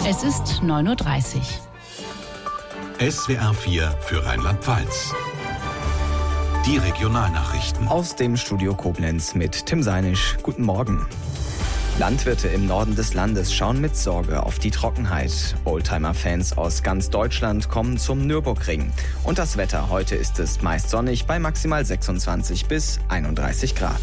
Es ist 9:30 Uhr. SWR 4 für Rheinland-Pfalz. Die Regionalnachrichten. Aus dem Studio Koblenz mit Tim Seinisch. Guten Morgen. Landwirte im Norden des Landes schauen mit Sorge auf die Trockenheit. Oldtimer-Fans aus ganz Deutschland kommen zum Nürburgring. Und das Wetter: heute ist es meist sonnig bei maximal 26 bis 31 Grad.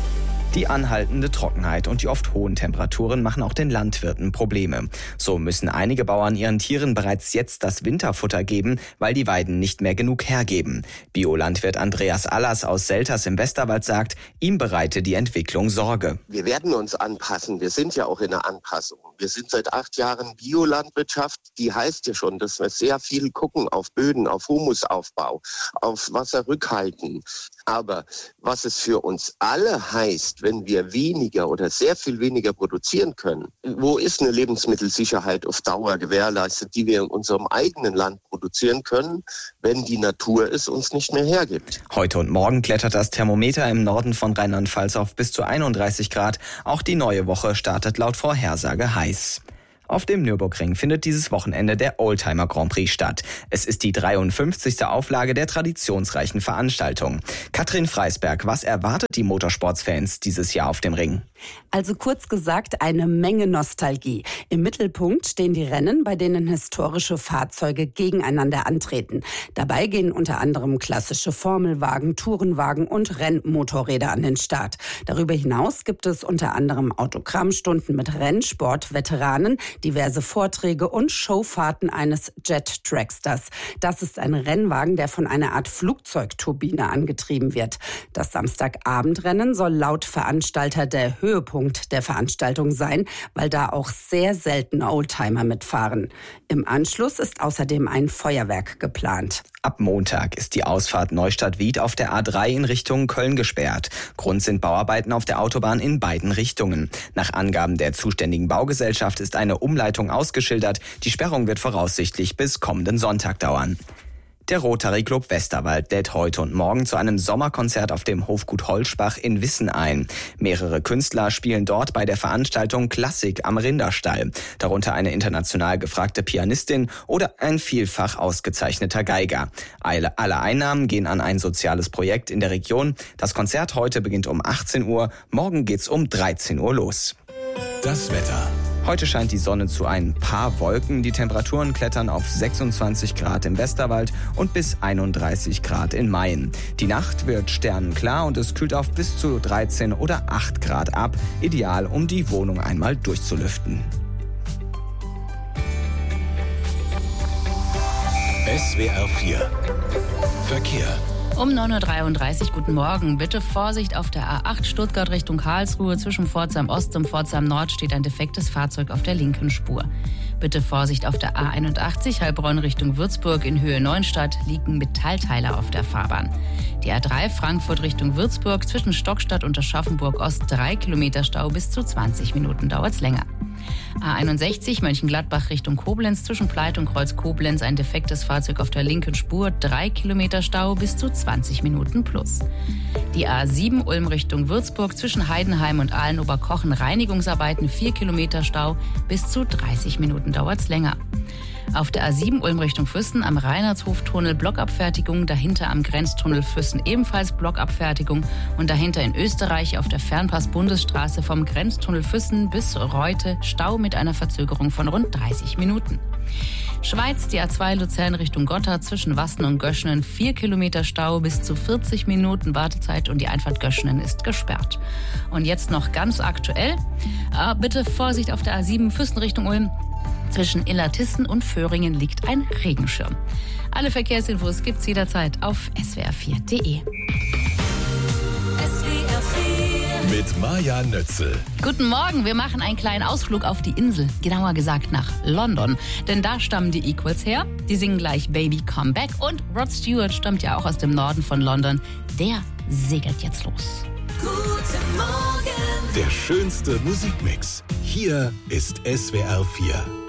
Die anhaltende Trockenheit und die oft hohen Temperaturen machen auch den Landwirten Probleme. So müssen einige Bauern ihren Tieren bereits jetzt das Winterfutter geben, weil die Weiden nicht mehr genug hergeben. Biolandwirt Andreas Allers aus Selters im Westerwald sagt, ihm bereite die Entwicklung Sorge. Wir werden uns anpassen. Wir sind ja auch in der Anpassung. Wir sind seit 8 Jahren Biolandwirtschaft. Die heißt ja schon, dass wir sehr viel gucken auf Böden, auf Humusaufbau, auf Wasserrückhalten. Aber was es für uns alle heißt, wenn wir weniger oder sehr viel weniger produzieren können, wo ist eine Lebensmittelsicherheit auf Dauer gewährleistet, die wir in unserem eigenen Land produzieren können, wenn die Natur es uns nicht mehr hergibt? Heute und morgen klettert das Thermometer im Norden von Rheinland-Pfalz auf bis zu 31 Grad. Auch die neue Woche startet laut Vorhersage heiß. Auf dem Nürburgring findet dieses Wochenende der Oldtimer Grand Prix statt. Es ist die 53. Auflage der traditionsreichen Veranstaltung. Katrin Freisberg, was erwartet die Motorsportsfans dieses Jahr auf dem Ring? Also kurz gesagt, eine Menge Nostalgie. Im Mittelpunkt stehen die Rennen, bei denen historische Fahrzeuge gegeneinander antreten. Dabei gehen unter anderem klassische Formelwagen, Tourenwagen und Rennmotorräder an den Start. Darüber hinaus gibt es unter anderem Autogrammstunden mit Rennsport-Veteranen, diverse Vorträge und Showfahrten eines Jet-Tracksters. Das ist ein Rennwagen, der von einer Art Flugzeugturbine angetrieben wird. Das Samstagabendrennen soll laut Veranstalter der Höhepunkt der Veranstaltung sein, weil da auch sehr selten Oldtimer mitfahren. Im Anschluss ist außerdem ein Feuerwerk geplant. Ab Montag ist die Ausfahrt Neustadt-Wied auf der A3 in Richtung Köln gesperrt. Grund sind Bauarbeiten auf der Autobahn in beiden Richtungen. Nach Angaben der zuständigen Baugesellschaft ist eine Umleitung ausgeschildert. Die Sperrung wird voraussichtlich bis kommenden Sonntag dauern. Der Rotary Club Westerwald lädt heute und morgen zu einem Sommerkonzert auf dem Hofgut Holschbach in Wissen ein. Mehrere Künstler spielen dort bei der Veranstaltung Klassik am Rinderstall. Darunter eine international gefragte Pianistin oder ein vielfach ausgezeichneter Geiger. Alle Einnahmen gehen an ein soziales Projekt in der Region. Das Konzert heute beginnt um 18 Uhr, morgen geht's um 13 Uhr los. Das Wetter. Heute scheint die Sonne zu ein paar Wolken. Die Temperaturen klettern auf 26 Grad im Westerwald und bis 31 Grad in Mayen. Die Nacht wird sternenklar und es kühlt auf bis zu 13 oder 8 Grad ab. Ideal, um die Wohnung einmal durchzulüften. SWR 4 Verkehr. Um 9:33 Uhr, guten Morgen. Bitte Vorsicht auf der A8 Stuttgart Richtung Karlsruhe. Zwischen Pforzheim Ost und Pforzheim Nord steht ein defektes Fahrzeug auf der linken Spur. Bitte Vorsicht auf der A81 Heilbronn Richtung Würzburg in Höhe Neuenstadt liegen Metallteile auf der Fahrbahn. Die A3 Frankfurt Richtung Würzburg zwischen Stockstadt und Aschaffenburg Ost 3 Kilometer Stau, bis zu 20 Minuten dauert's länger. A61 Mönchengladbach Richtung Koblenz zwischen Pleit und Kreuz Koblenz ein defektes Fahrzeug auf der linken Spur, 3 Kilometer Stau, bis zu 20 Minuten plus. Die A7 Ulm Richtung Würzburg zwischen Heidenheim und Aalen-Oberkochen Reinigungsarbeiten, 4 Kilometer Stau, bis zu 30 Minuten dauert's länger. Auf der A7 Ulm Richtung Füssen am Reinhardshoftunnel Blockabfertigung, dahinter am Grenztunnel Füssen ebenfalls Blockabfertigung und dahinter in Österreich auf der Fernpass-Bundesstraße vom Grenztunnel Füssen bis Reute Stau mit einer Verzögerung von rund 30 Minuten. Schweiz, die A2 Luzern Richtung Gotthard zwischen Wassen und Göschenen, 4 Kilometer Stau, bis zu 40 Minuten Wartezeit und die Einfahrt Göschenen ist gesperrt. Und jetzt noch ganz aktuell, bitte Vorsicht auf der A7 Füssen Richtung Ulm. Zwischen Illertissen und Föhringen liegt ein Regenschirm. Alle Verkehrsinfos gibt's jederzeit auf swr4.de. Mit Maja Nötzel. Guten Morgen, wir machen einen kleinen Ausflug auf die Insel, genauer gesagt nach London. Denn da stammen die Equals her, die singen gleich Baby Come Back und Rod Stewart stammt ja auch aus dem Norden von London. Der segelt jetzt los. Guten Morgen. Der schönste Musikmix. Hier ist SWR 4.